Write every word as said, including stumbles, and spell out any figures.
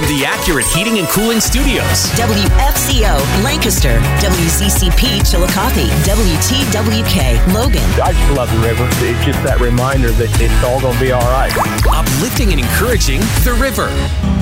from the Accurate Heating and Cooling Studios. W F C O, Lancaster. W Z C P, Chillicothe. W T W K, Logan. I just love the river. It's just that reminder that it's all going to be all right. Uplifting and encouraging the river.